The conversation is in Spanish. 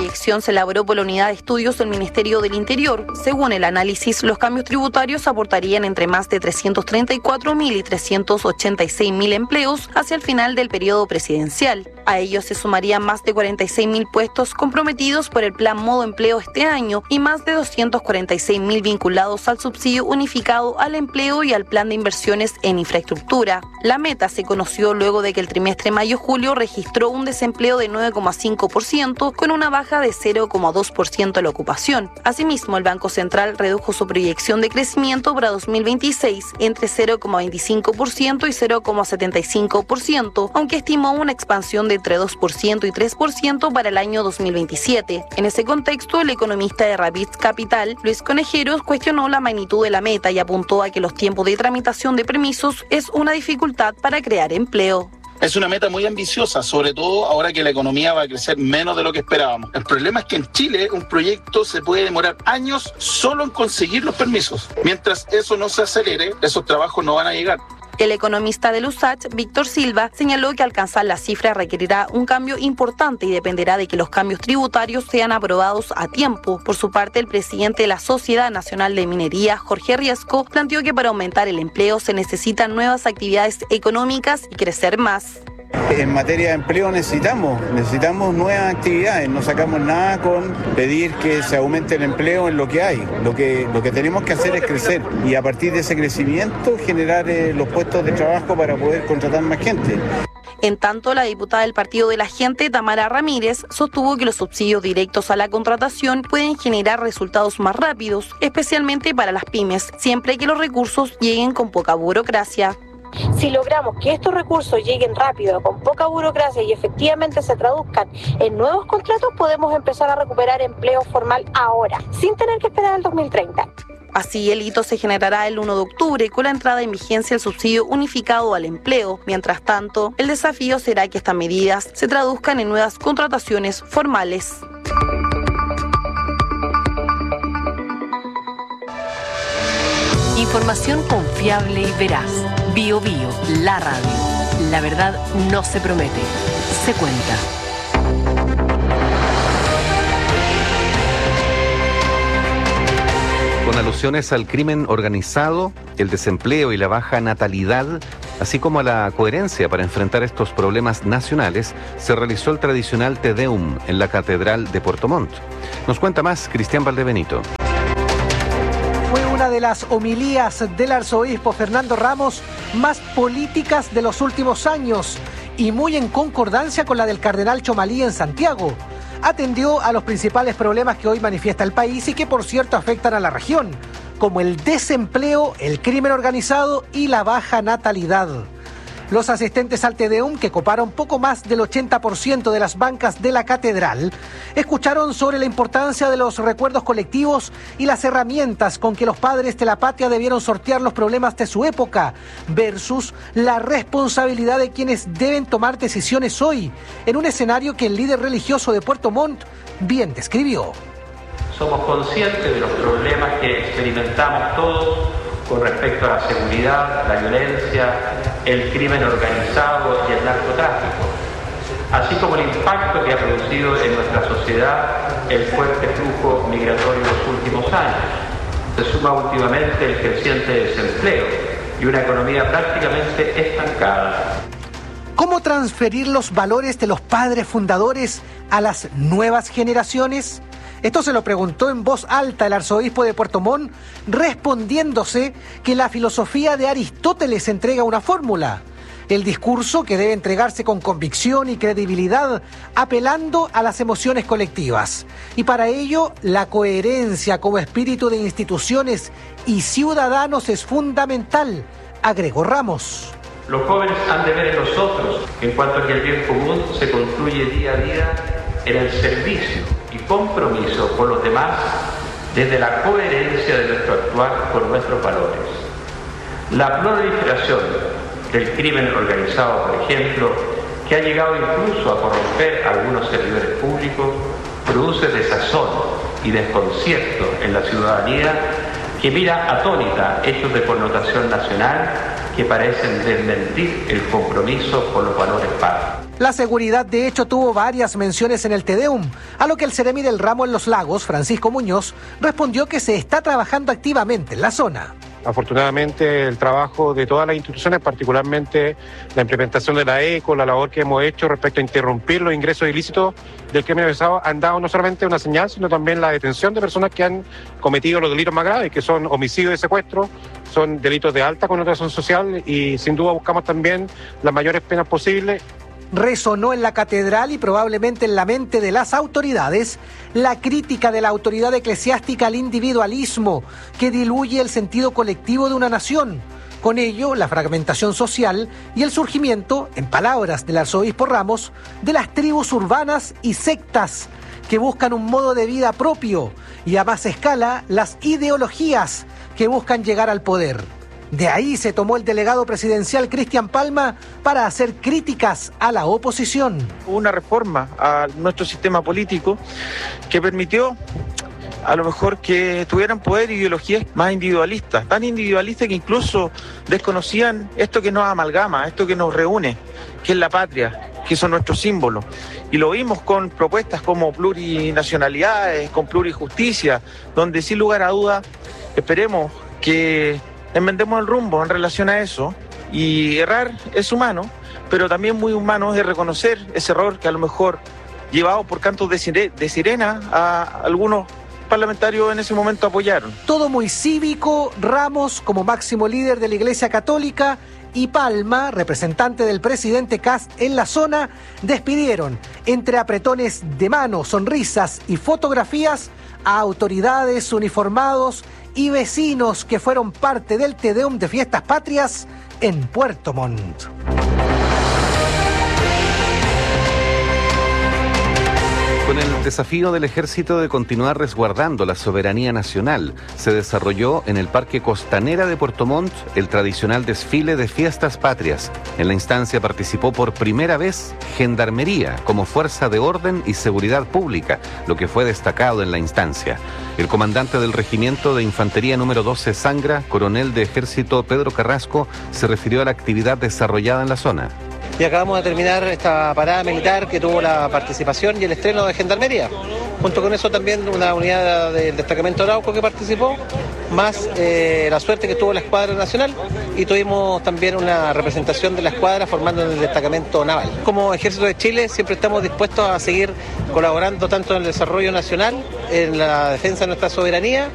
proyección se elaboró por la Unidad de Estudios del Ministerio del Interior. Según el análisis, los cambios tributarios aportarían entre más de 334.000 y 386.000 empleos hacia el final del periodo presidencial. A ellos se sumarían más de 46.000 puestos comprometidos por el Plan Modo Empleo este año y más de 246.000 vinculados al subsidio unificado al empleo y al plan de inversiones en infraestructura. La meta se conoció luego de que el trimestre mayo-julio registró un desempleo de 9,5% con una baja de 0,2% de la ocupación. Asimismo, el Banco Central redujo su proyección de crecimiento para 2026 entre 0,25% y 0,75%, aunque estimó una expansión de entre 2% y 3% para el año 2027. En ese contexto, el economista de Rapid Capital, Luis Conejeros, cuestionó la magnitud de la meta y apuntó a que los tiempos de tramitación de permisos es una dificultad para crear empleo. Es una meta muy ambiciosa, sobre todo ahora que la economía va a crecer menos de lo que esperábamos. El problema es que en Chile un proyecto se puede demorar años solo en conseguir los permisos. Mientras eso no se acelere, esos trabajos no van a llegar. El economista del USACH, Víctor Silva, señaló que alcanzar la cifra requerirá un cambio importante y dependerá de que los cambios tributarios sean aprobados a tiempo. Por su parte, el presidente de la Sociedad Nacional de Minería, Jorge Riesco, planteó que para aumentar el empleo se necesitan nuevas actividades económicas y crecer más. En materia de empleo necesitamos nuevas actividades, no sacamos nada con pedir que se aumente el empleo en lo que hay. Lo que tenemos que hacer es crecer y a partir de ese crecimiento generar los puestos de trabajo para poder contratar más gente. En tanto, la diputada del Partido de la Gente, Tamara Ramírez, sostuvo que los subsidios directos a la contratación pueden generar resultados más rápidos, especialmente para las pymes, siempre que los recursos lleguen con poca burocracia. Si logramos que estos recursos lleguen rápido, con poca burocracia y efectivamente se traduzcan en nuevos contratos, podemos empezar a recuperar empleo formal ahora, sin tener que esperar al 2030. Así, el hito se generará el 1 de octubre con la entrada en vigencia del subsidio unificado al empleo. Mientras tanto, el desafío será que estas medidas se traduzcan en nuevas contrataciones formales. Información confiable y veraz. Bio Bio, la radio. La verdad no se promete, se cuenta. Con alusiones al crimen organizado, el desempleo y la baja natalidad, así como a la coherencia para enfrentar estos problemas nacionales, se realizó el tradicional Te Deum en la Catedral de Puerto Montt. Nos cuenta más Cristian Valdebenito. Fue una de las homilías del arzobispo Fernando Ramos más políticas de los últimos años y muy en concordancia con la del cardenal Chomalí en Santiago. Atendió a los principales problemas que hoy manifiesta el país y que por cierto afectan a la región, como el desempleo, el crimen organizado y la baja natalidad. Los asistentes al Te Deum, que coparon poco más del 80% de las bancas de la catedral, escucharon sobre la importancia de los recuerdos colectivos y las herramientas con que los padres de la patria debieron sortear los problemas de su época, versus la responsabilidad de quienes deben tomar decisiones hoy, en un escenario que el líder religioso de Puerto Montt bien describió. Somos conscientes de los problemas que experimentamos todos con respecto a la seguridad, la violencia, el crimen organizado y el narcotráfico, así como el impacto que ha producido en nuestra sociedad el fuerte flujo migratorio en los últimos años. Se suma últimamente el creciente desempleo y una economía prácticamente estancada. ¿Cómo transferir los valores de los padres fundadores a las nuevas generaciones? Esto se lo preguntó en voz alta el arzobispo de Puerto Montt, respondiéndose que la filosofía de Aristóteles entrega una fórmula. El discurso que debe entregarse con convicción y credibilidad, apelando a las emociones colectivas. Y para ello, la coherencia como espíritu de instituciones y ciudadanos es fundamental, agregó Ramos. Los jóvenes han de ver en nosotros, en cuanto a que el bien común se construye día a día en el servicio y compromiso con los demás desde la coherencia de nuestro actuar con nuestros valores. La proliferación del crimen organizado, por ejemplo, que ha llegado incluso a corromper a algunos servidores públicos, produce desazón y desconcierto en la ciudadanía que mira atónita hechos de connotación nacional que parecen desmentir el compromiso con los valores patrios. La seguridad, de hecho, tuvo varias menciones en el Te Deum, a lo que el seremi del ramo en Los Lagos, Francisco Muñoz, respondió que se está trabajando activamente en la zona. Afortunadamente, el trabajo de todas las instituciones, particularmente la implementación de la ECO, la labor que hemos hecho respecto a interrumpir los ingresos ilícitos del crimen organizado, han dado no solamente una señal, sino también la detención de personas que han cometido los delitos más graves, que son homicidio y secuestro, son delitos de alta connotación social y sin duda buscamos también las mayores penas posibles. Resonó en la catedral y probablemente en la mente de las autoridades la crítica de la autoridad eclesiástica al individualismo que diluye el sentido colectivo de una nación. Con ello, la fragmentación social y el surgimiento, en palabras del arzobispo Ramos, de las tribus urbanas y sectas que buscan un modo de vida propio y a más escala las ideologías que buscan llegar al poder. De ahí se tomó el delegado presidencial Cristian Palma para hacer críticas a la oposición. Una reforma a nuestro sistema político que permitió a lo mejor que tuvieran poder ideologías más individualistas, tan individualistas que incluso desconocían esto que nos amalgama, esto que nos reúne, que es la patria, que son nuestros símbolos. Y lo vimos con propuestas como plurinacionalidades, con plurijusticia, donde sin lugar a duda esperemos que enmendemos el rumbo en relación a eso. Y errar es humano, pero también muy humano es reconocer ese error que a lo mejor llevado por cantos de sirena a algunos parlamentarios en ese momento apoyaron. Todo muy cívico, Ramos como máximo líder de la Iglesia Católica y Palma, representante del presidente Kast en la zona, despidieron entre apretones de mano, sonrisas y fotografías a autoridades, uniformados y vecinos que fueron parte del Te Deum de Fiestas Patrias en Puerto Montt. Con el desafío del ejército de continuar resguardando la soberanía nacional, se desarrolló en el Parque Costanera de Puerto Montt el tradicional desfile de Fiestas Patrias. En la instancia participó por primera vez Gendarmería como fuerza de orden y seguridad pública, lo que fue destacado en la instancia. El comandante del Regimiento de Infantería número 12 Sangra, coronel de Ejército Pedro Carrasco, se refirió a la actividad desarrollada en la zona. Y acabamos de terminar esta parada militar que tuvo la participación y el estreno de Gendarmería. Junto con eso también una unidad del destacamento Arauco que participó, más la suerte que tuvo la Escuadra Nacional y tuvimos también una representación de la escuadra formando en el destacamento naval. Como Ejército de Chile siempre estamos dispuestos a seguir colaborando tanto en el desarrollo nacional, en la defensa de nuestra soberanía